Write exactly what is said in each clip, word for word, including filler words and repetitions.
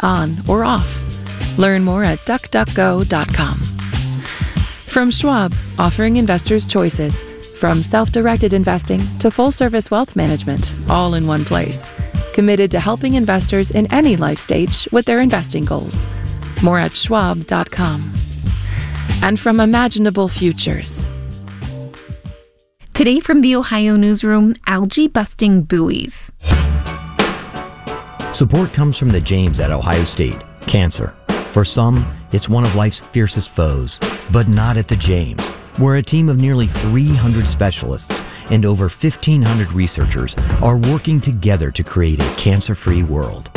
on, or off. Learn more at duck duck go dot com. From Schwab, offering investors choices, from self-directed investing to full-service wealth management, all in one place. Committed to helping investors in any life stage with their investing goals. More at schwab dot com. And from Imaginable Futures. Today from the Ohio Newsroom, algae-busting buoys. Support comes from the James at Ohio State. Cancer. For some, it's one of life's fiercest foes, but not at the James, where a team of nearly three hundred specialists and over fifteen hundred researchers are working together to create a cancer-free world.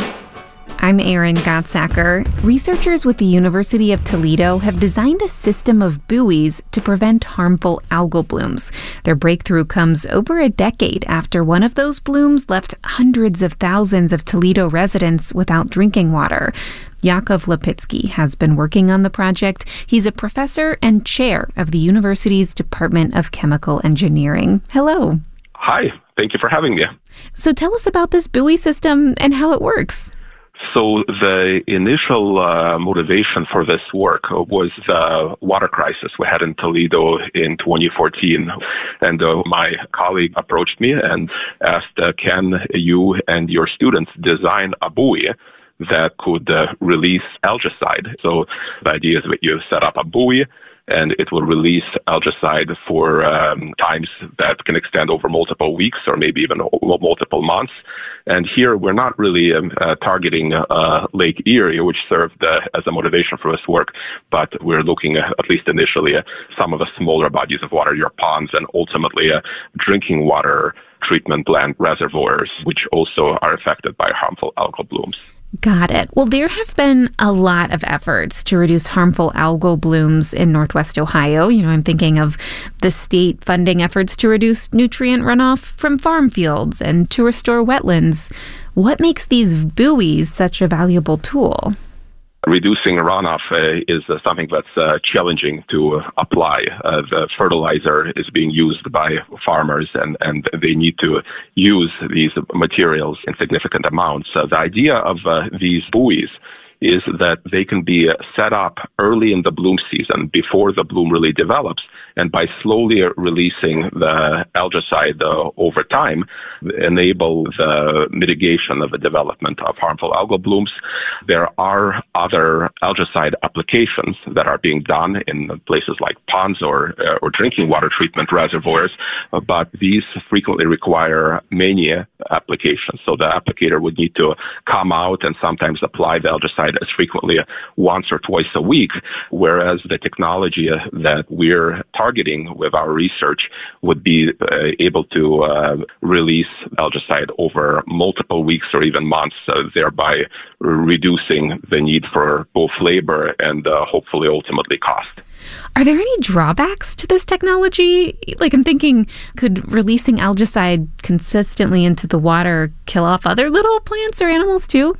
I'm Erin Gottsacker. Researchers with the University of Toledo have designed a system of buoys to prevent harmful algal blooms. Their breakthrough comes over a decade after one of those blooms left hundreds of thousands of Toledo residents without drinking water. Yakov Lipitsky has been working on the project. He's a professor and chair of the university's Department of Chemical Engineering. Hello. Hi. Thank you for having me. So tell us about this buoy system and how it works. So the initial uh, motivation for this work was the water crisis we had in Toledo in twenty fourteen. And uh, my colleague approached me and asked, uh, can you and your students design a buoy that could uh, release algicide? So the idea is that you set up a buoy and it will release algicide for um, times that can extend over multiple weeks or maybe even multiple months. And here we're not really um, uh, targeting uh, Lake Erie, which served uh, as a motivation for this work, but we're looking uh, at least initially at some of the smaller bodies of water, your ponds, and ultimately uh, drinking water treatment plant reservoirs, which also are affected by harmful algal blooms. Got it. Well, there have been a lot of efforts to reduce harmful algal blooms in Northwest Ohio. You know, I'm thinking of the state funding efforts to reduce nutrient runoff from farm fields and to restore wetlands. What makes these buoys such a valuable tool? Reducing runoff uh, is uh, something that's uh, challenging to uh, apply. Uh, the fertilizer is being used by farmers, and, and they need to use these materials in significant amounts. Uh, the idea of uh, these buoys is that they can be set up early in the bloom season before the bloom really develops. And by slowly releasing the algicide uh, over time, enable the mitigation of the development of harmful algal blooms. There are other algicide applications that are being done in places like ponds or, uh, or drinking water treatment reservoirs, uh, but these frequently require many applications. So the applicator would need to come out and sometimes apply the algicide as frequently once or twice a week, whereas the technology that we're targeting with our research would be uh, able to uh, release algicide over multiple weeks or even months, uh, thereby reducing the need for both labor and uh, hopefully ultimately cost. Are there any drawbacks to this technology? Like, I'm thinking, could releasing algicide consistently into the water kill off other little plants or animals too?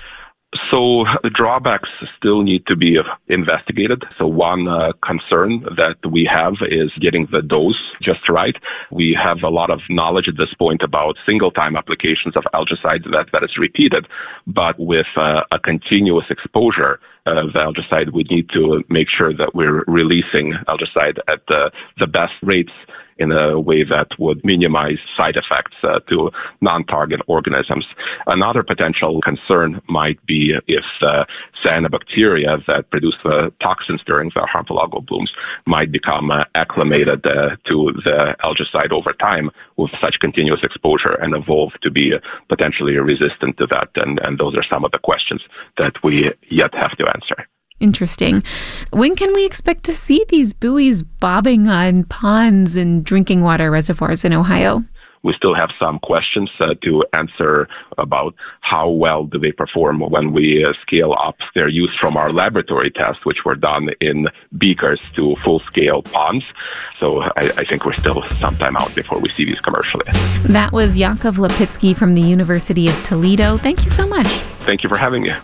So the drawbacks still need to be investigated. So one uh, concern that we have is getting the dose just right. We have a lot of knowledge at this point about single-time applications of algicide that, that is repeated, but with uh, a continuous exposure uh, the algicide, we need to make sure that we're releasing algicide at uh, the best rates in a way that would minimize side effects uh, to non-target organisms. Another potential concern might be if uh, cyanobacteria that produce the toxins during the harmful algal blooms might become uh, acclimated uh, to the algicide over time with such continuous exposure and evolve to be potentially resistant to that. And, and those are some of the questions that we yet have to answer. Interesting. When can we expect to see these buoys bobbing on ponds and drinking water reservoirs in Ohio? We still have some questions uh, to answer about how well do they perform when we uh, scale up their use from our laboratory tests, which were done in beakers, to full-scale ponds. So I, I think we're still some time out before we see these commercially. That was Yakov Lipitsky from the University of Toledo. Thank you so much. Thank you for having me.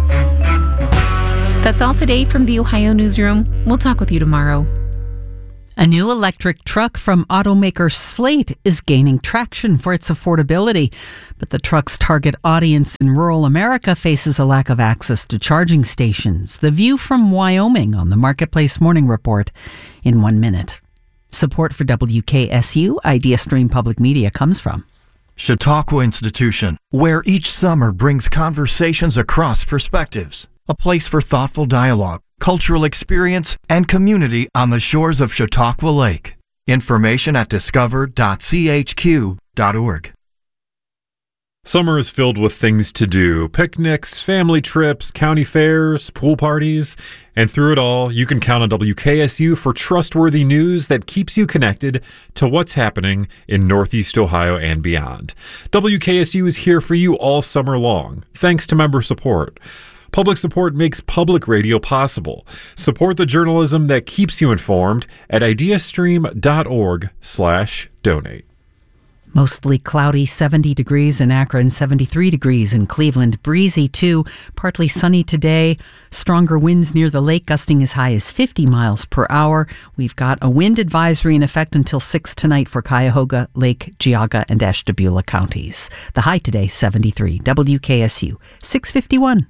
That's all today from the Ohio Newsroom. We'll talk with you tomorrow. A new electric truck from automaker Slate is gaining traction for its affordability, but the truck's target audience in rural America faces a lack of access to charging stations. The View from Wyoming on the Marketplace Morning Report in one minute. Support for W K S U, IdeaStream Public Media, comes from Chautauqua Institution, where each summer brings conversations across perspectives. A place for thoughtful dialogue, cultural experience, and community on the shores of Chautauqua Lake. Information at discover dot c h q dot org. Summer is filled with things to do. Picnics, family trips, county fairs, pool parties. And through it all, you can count on W K S U for trustworthy news that keeps you connected to what's happening in Northeast Ohio and beyond. W K S U is here for you all summer long, thanks to member support. Public support makes public radio possible. Support the journalism that keeps you informed at ideastream dot org slash donate. Mostly cloudy, seventy degrees in Akron, seventy-three degrees in Cleveland. Breezy, too. Partly sunny today. Stronger winds near the lake, gusting as high as fifty miles per hour. We've got a wind advisory in effect until six tonight for Cuyahoga, Lake Geauga, and Ashtabula counties. The high today, seventy-three. W K S U, six fifty-one.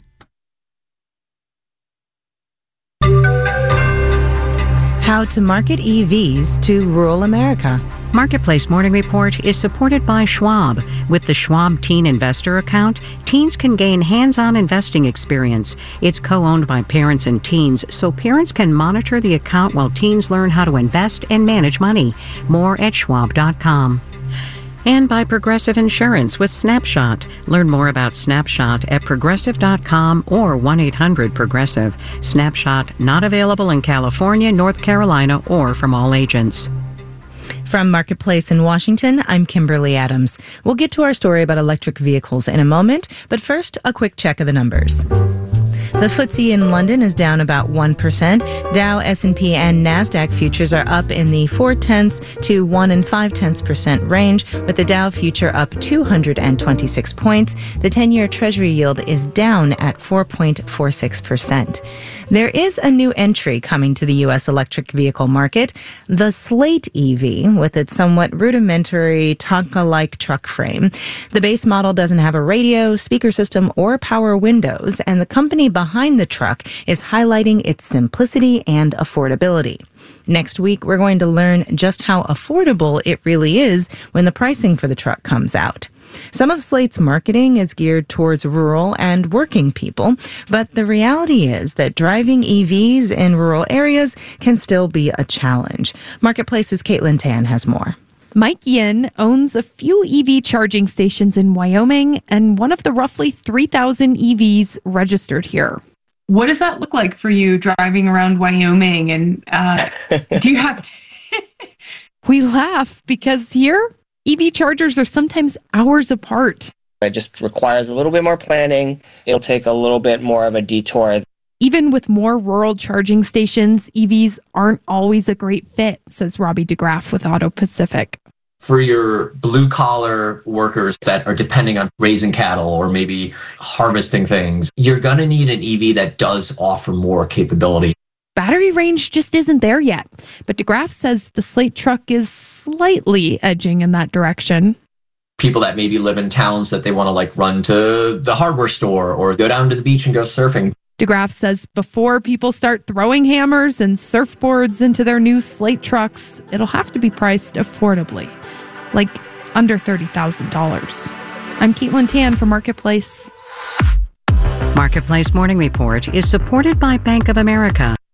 How to market E Vs to rural America. Marketplace Morning Report is supported by Schwab. With the Schwab Teen Investor Account, teens can gain hands-on investing experience. It's co-owned by parents and teens, so parents can monitor the account while teens learn how to invest and manage money. More at schwab dot com. And by Progressive Insurance with Snapshot. Learn more about Snapshot at progressive dot com or one eight hundred progressive. Snapshot not available in California, North Carolina, or from all agents. From Marketplace in Washington, I'm Kimberly Adams. We'll get to our story about electric vehicles in a moment, but first, a quick check of the numbers. The F T S E in London is down about one percent. Dow, S and P, and NASDAQ futures are up in the four tenths to one and five tenths percent range, with the Dow future up two hundred twenty-six points. The ten-year Treasury yield is down at four point four six percent. There is a new entry coming to the U S electric vehicle market, the Slate E V, with its somewhat rudimentary Tonka-like truck frame. The base model doesn't have a radio, speaker system, or power windows, and the company behind the truck is highlighting its simplicity and affordability. Next week, we're going to learn just how affordable it really is when the pricing for the truck comes out. Some of Slate's marketing is geared towards rural and working people, but the reality is that driving E Vs in rural areas can still be a challenge. Marketplace's Caitlin Tan has more. Mike Yin owns a few E V charging stations in Wyoming and one of the roughly three thousand E Vs registered here. What does that look like for you driving around Wyoming? And uh, do you have to... We laugh because here, E V chargers are sometimes hours apart. It just requires a little bit more planning. It'll take a little bit more of a detour. Even with more rural charging stations, E Vs aren't always a great fit, says Robbie DeGraff with Auto Pacific. For your blue-collar workers that are depending on raising cattle or maybe harvesting things, you're going to need an E V that does offer more capability. Battery range just isn't there yet, but DeGraff says the Slate truck is slightly edging in that direction. People that maybe live in towns that they want to like run to the hardware store or go down to the beach and go surfing. DeGraff says before people start throwing hammers and surfboards into their new Slate trucks, it'll have to be priced affordably, like under thirty thousand dollars. I'm Caitlin Tan for Marketplace. Marketplace Morning Report is supported by Bank of America.